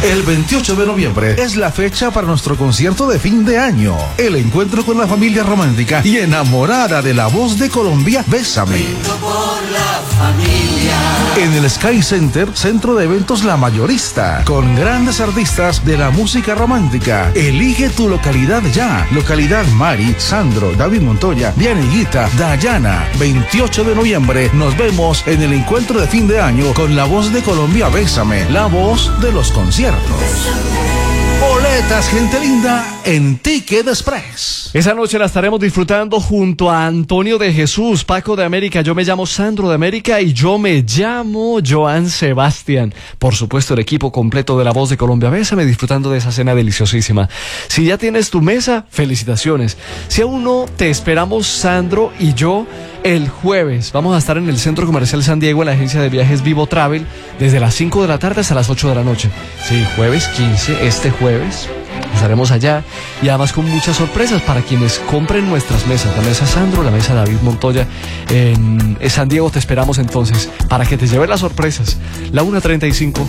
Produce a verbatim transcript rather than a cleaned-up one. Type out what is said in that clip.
El veintiocho de noviembre es la fecha para nuestro concierto de fin de año. El encuentro con la familia romántica y enamorada de la voz de Colombia, Bésame. Por la familia. En el Sky Center, centro de eventos La Mayorista, con grandes artistas de la música romántica. Elige tu localidad ya. Localidad Mari, Sandro, David Montoya, Dianiguita, Dayana. veintiocho de noviembre nos vemos en el encuentro de fin de año con la voz de Colombia, Bésame, la voz de los conciertos. Boletas, gente linda, en Ticket Express. Esa noche la estaremos disfrutando junto a Antonio de Jesús, Paco de América, yo me llamo Sandro de América y yo me llamo Joan Sebastián. Por supuesto, el equipo completo de La Voz de Colombia, Bésame, disfrutando de esa cena deliciosísima. Si ya tienes tu mesa, felicitaciones. Si aún no, te esperamos Sandro y yo el jueves. Vamos a estar en el Centro Comercial San Diego, en la agencia de viajes Vivo Travel, desde las cinco de la tarde hasta las ocho de la noche. Sí, jueves quince, este jueves. Estaremos allá y además con muchas sorpresas para quienes compren nuestras mesas. La mesa Sandro, la mesa David Montoya en San Diego. Te esperamos entonces para que te lleves las sorpresas. La una treinta y cinco.